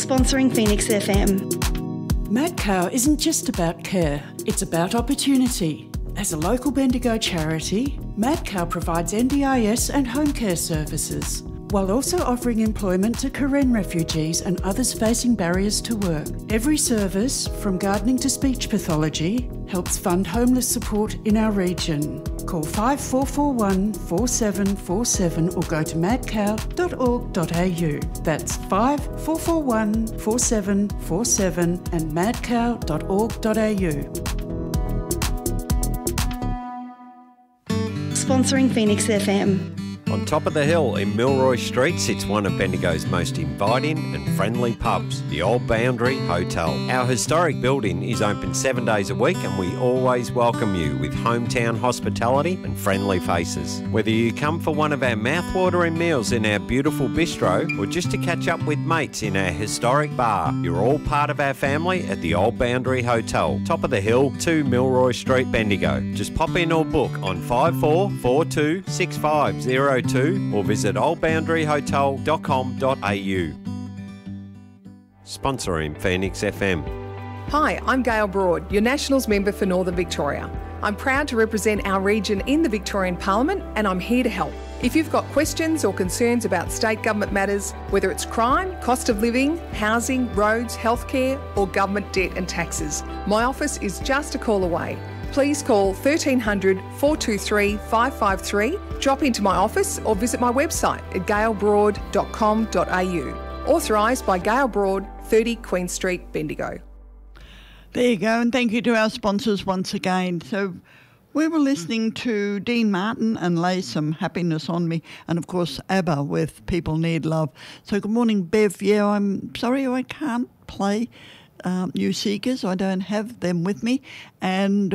Sponsoring Phoenix FM. MadCow isn't just about care, it's about opportunity. As a local Bendigo charity, MadCow provides NDIS and home care services, while also offering employment to Karen refugees and others facing barriers to work. Every service, from gardening to speech pathology, helps fund homeless support in our region. Call 5441 4747 or go to madcow.org.au. That's 5441 4747 and madcow.org.au. Sponsoring Phoenix FM. On top of the hill in Milroy Street sits one of Bendigo's most inviting and friendly pubs, the Old Boundary Hotel. Our historic building is open 7 days a week and we always welcome you with hometown hospitality and friendly faces. Whether you come for one of our mouth-watering meals in our beautiful bistro or just to catch up with mates in our historic bar, you're all part of our family at the Old Boundary Hotel, top of the hill, 2 Milroy Street, Bendigo. Just pop in or book on 5442 6502 or visit oldboundaryhotel.com.au. Sponsoring Phoenix FM. Hi, I'm Gail Broad, your Nationals member for Northern Victoria. I'm proud to represent our region in the Victorian Parliament and I'm here to help. If you've got questions or concerns about state government matters, whether it's crime, cost of living, housing, roads, healthcare or government debt and taxes, my office is just a call away. Please call 1300 423 553, drop into my office or visit my website at gailbroad.com.au. Authorised by Gail Broad, 30 Queen Street, Bendigo. There you go, and thank you to our sponsors once again. So we were listening to Dean Martin and Lay Some Happiness on Me, and of course ABBA with People Need Love. So good morning, Bev. Yeah, I'm sorry I can't play New Seekers. I don't have them with me, and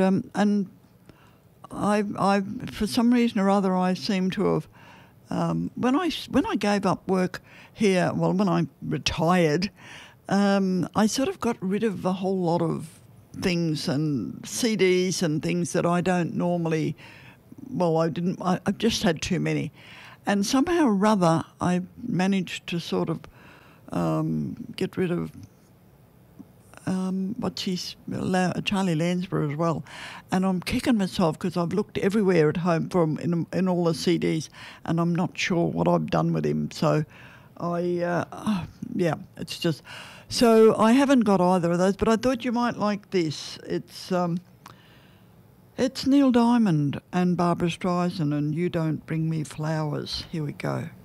I for some reason or other I seem to have when I gave up work here, well, when I retired, I sort of got rid of a whole lot of things and CDs and things that I don't normally. Well, I've just had too many, and somehow or other I managed to sort of get rid of. Charlie Lansbury as well, and I'm kicking myself because I've looked everywhere at home for him in all the CDs, and I'm not sure what I've done with him. So, it's just so I haven't got either of those. But I thought you might like this. It's Neil Diamond and Barbra Streisand and You Don't Bring Me Flowers. Here we go.